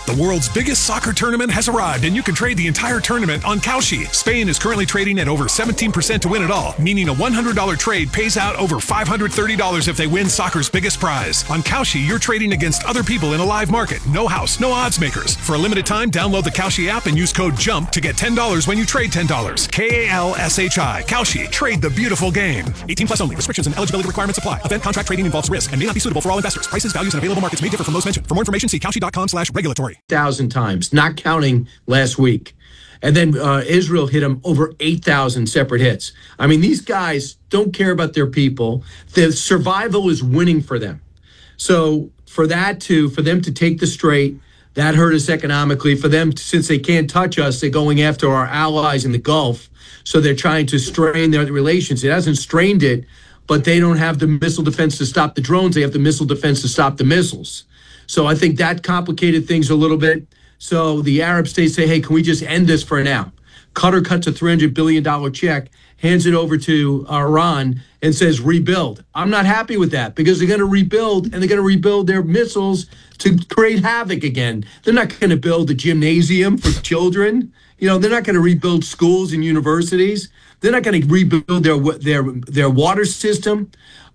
The world's biggest soccer tournament has arrived, and you can trade the entire tournament on Kalshi. Spain is currently trading at over 17% to win it all, meaning a $100 trade pays out over $530 if they win soccer's biggest prize. On Kalshi, you're trading against other people in a live market. No house, no odds makers. For a limited time, download the Kalshi app and use code JUMP to get $10 when you trade $10. Kalshi. Kalshi. Trade the beautiful game. 18 plus only. Restrictions and eligibility requirements apply. Event contract trading involves risk and may not be suitable for all investors. Prices, values, and available markets may differ from those mentioned. For more information, see Kalshi.com/regulatory. 1,000 times, not counting last week. And then Israel hit them over 8,000 separate hits. I mean, these guys don't care about their people. The survival is winning for them. So for them to take the straight, that hurt us economically. For them, since they can't touch us, they're going after our allies in the Gulf. So they're trying to strain their relations. It hasn't strained it, but they don't have the missile defense to stop the drones. They have the missile defense to stop the missiles. So I think that complicated things a little bit. So the Arab states say, hey, can we just end this for now? Qatar cuts a $300 billion check, hands it over to Iran, and says rebuild. I'm not happy with that because they're going to rebuild, and they're going to rebuild their missiles to create havoc again. They're not going to build a gymnasium for children. You know, they're not going to rebuild schools and universities. They're not going to rebuild their water system.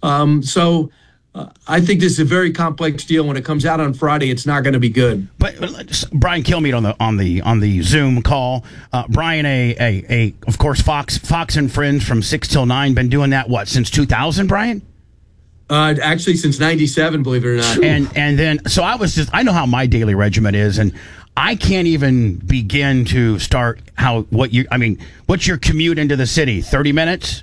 I think this is a very complex deal. When it comes out on Friday, it's not going to be good. But Brian Kilmeade on the Zoom call. Brian, of course, Fox and Friends from 6 till 9, been doing that since 2000, Brian? Actually, since '97, believe it or not. And then so I know how my daily regimen is, and I can't even begin to start what's your commute into the city? 30 minutes?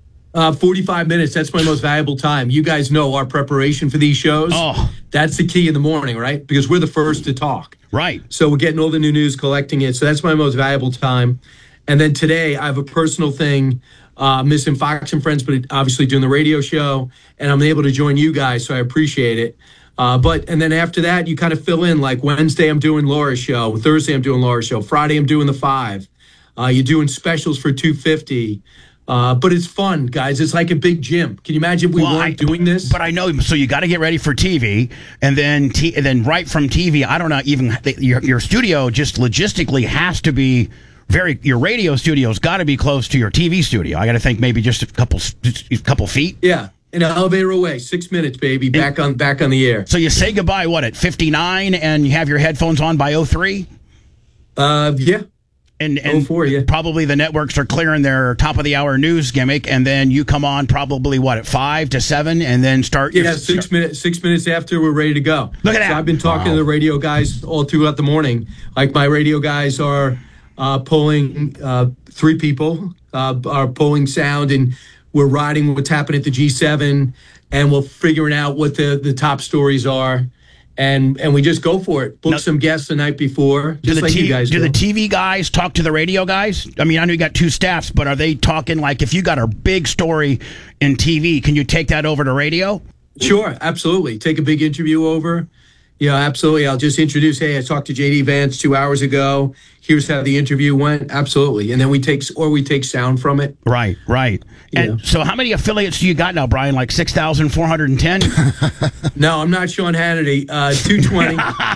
45 minutes. That's my most valuable time. You guys know our preparation for these shows. Oh. That's the key in the morning, right? Because we're the first to talk. Right. So we're getting all the new news, collecting it. So that's my most valuable time. And then today I have a personal thing, missing Fox and Friends, but obviously doing the radio show. And I'm able to join you guys, so I appreciate it. And then after that, you kind of fill in. Like Wednesday, I'm doing Laura's show. Thursday, I'm doing Laura's show. Friday, I'm doing the 5. You're doing specials for $250. But it's fun, guys. It's like a big gym. Can you imagine if we weren't doing this? But I know. So you got to get ready for TV, and then right from TV, I don't know. Even your studio just logistically has to be your radio studio's got to be close to your TV studio. I got to think maybe just a couple feet. Yeah. An elevator away, 6 minutes, baby. Back on the air. So you say goodbye, at 59, and you have your headphones on by 03? Yeah. And probably the networks are clearing their top of the hour news gimmick, and then you come on probably at 5 to 7, and then start. Yeah, 6 minutes. 6 minutes after we're ready to go. Look at that! I've been talking to the radio guys all throughout the morning. Like my radio guys are pulling 3 people are pulling sound, and we're riding what's happening at the G7, and we're figuring out what the top stories are. And we just go for it. Book some guests the night before, just like you guys do. Do the TV guys talk to the radio guys? I mean, I know you got 2 staffs, but are they talking like if you got a big story in TV, can you take that over to radio? Sure, absolutely. Take a big interview over. Yeah, absolutely. I'll just introduce, hey, I talked to J.D. Vance 2 hours ago. Here's how the interview went. Absolutely. And then we take sound from it. Right. And so how many affiliates do you got now, Brian? Like 6,410? No, I'm not Sean Hannity. 220.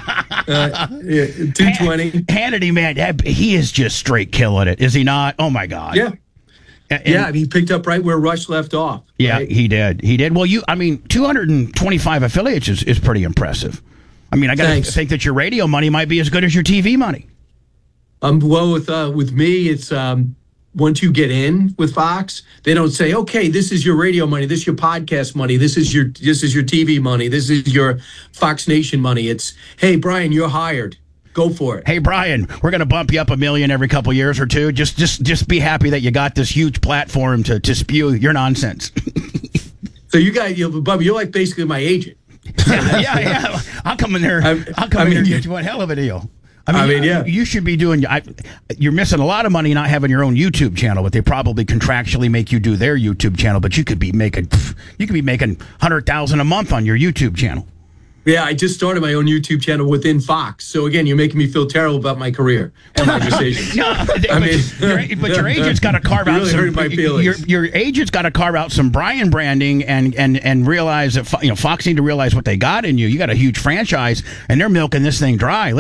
220. Hannity, man, he is just straight killing it, is he not? Oh, my God. Yeah. And he picked up right where Rush left off. Yeah, right? He did. Well, 225 affiliates is pretty impressive. I mean, I got to think that your radio money might be as good as your TV money. Well, with me, it's once you get in with Fox, they don't say, okay, this is your radio money, this is your podcast money, this is your TV money, this is your Fox Nation money. It's, hey, Brian, you're hired. Go for it. Hey, Brian, we're going to bump you up $1 million every couple years or two. Just be happy that you got this huge platform to spew your nonsense. So Bubba, you're like basically my agent. Yeah. I'll come in there. I'll come in there and get you one hell of a deal. I mean, yeah. You should be doing. You're missing a lot of money not having your own YouTube channel, but they probably contractually make you do their YouTube channel. But you could be making $100,000 a month on your YouTube channel. Yeah, I just started my own YouTube channel within Fox. So again, you're making me feel terrible about my career and my decisions. Your agent's got to carve out some. My feelings. Your agent's got to carve out some Brian branding and realize that Fox need to realize what they got in you. You got a huge franchise, and they're milking this thing dry.